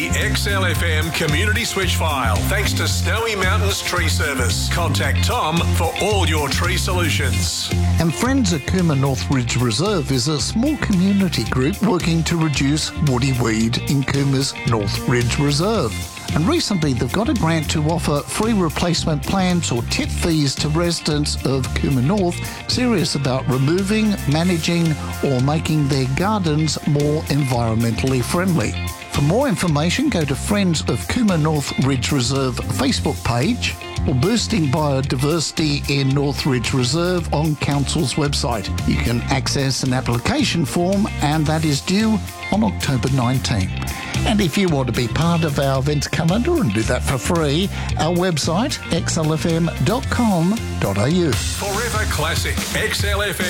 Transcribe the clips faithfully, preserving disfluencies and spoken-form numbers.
The X L F M Community Switch File, thanks to Snowy Mountains Tree Service. Contact Tom for all your tree solutions. And Friends at Cooma North Ridge Reserve is a small community group working to reduce woody weed in Cooma's North Ridge Reserve. And recently they've got a grant to offer free replacement plants or tip fees to residents of Cooma North serious about removing, managing or making their gardens more environmentally friendly. For more information, go to Friends of Cooma North Ridge Reserve Facebook page or Boosting Biodiversity in North Ridge Reserve on Council's website. You can access an application form and that is due on October nineteenth. And if you want to be part of our events calendar and do that for free, our website, x l f m dot com dot a u. Forever Classic X L F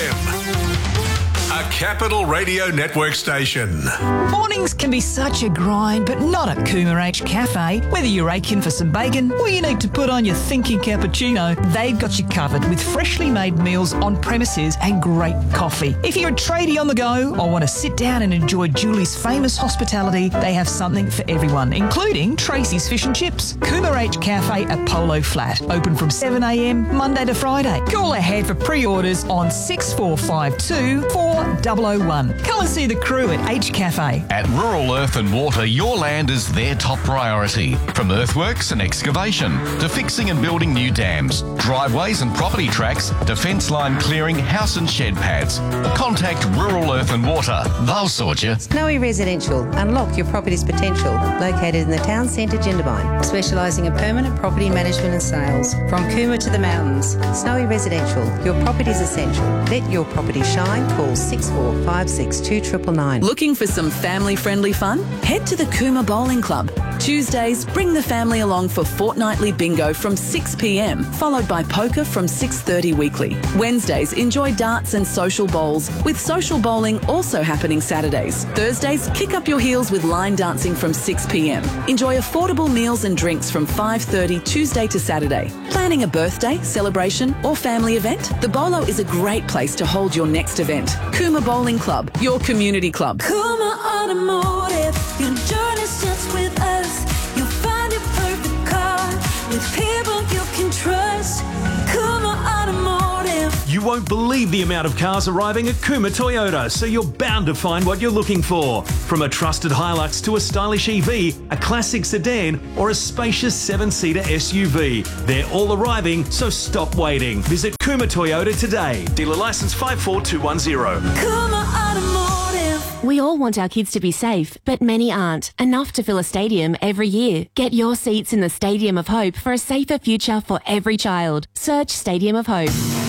M. A Capital Radio Network station. Mornings can be such a grind, but not at Cooma H Cafe. Whether you're aching for some bacon or you need to put on your thinking cappuccino, they've got you covered with freshly made meals on premises and great coffee. If you're a tradie on the go or want to sit down and enjoy Julie's famous hospitality, they have something for everyone, including Tracy's Fish and Chips. Cooma H Cafe at Polo Flat, open from seven a m Monday to Friday. Call ahead for pre-orders on six four five two, four zero zero one. Come and see the crew at H Cafe. At Rural Earth and Water, your land is their top priority. From earthworks and excavation to fixing and building new dams, driveways and property tracks to fence line clearing, house and shed pads. Contact Rural Earth and Water. They'll sort you. Snowy Residential. Unlock your property's potential. Located in the town centre, Jindabyne. Specialising in permanent property management and sales. From Cooma to the mountains. Snowy Residential. Your property's essential. Let your property shine. Call six four five six two nine nine. Looking for some family-friendly fun? Head to the Cooma Bowling Club. Tuesdays, bring the family along for fortnightly bingo from six p m, followed by poker from six thirty weekly. Wednesdays, enjoy darts and social bowls, with social bowling also happening Saturdays. Thursdays, kick up your heels with line dancing from six p m. Enjoy affordable meals and drinks from five thirty Tuesday to Saturday. Planning a birthday, celebration or family event? The Bolo is a great place to hold your next event. Cooma Bowling Club, your community club. Cooma Automotive, your journey starts with us. You'll find your perfect car with people you can trust. Cooma Automotive. You won't believe the amount of cars arriving at Cooma Toyota, so you're bound to find what you're looking for. From a trusted Hilux to a stylish E V, a classic sedan or a spacious seven-seater S U V. They're all arriving, so stop waiting. Visit Cooma Toyota today. Dealer licence five four two one zero. Cooma Automotive. We all want our kids to be safe, but many aren't. Enough to fill a stadium every year. Get your seats in the Stadium of Hope for a safer future for every child. Search Stadium of Hope.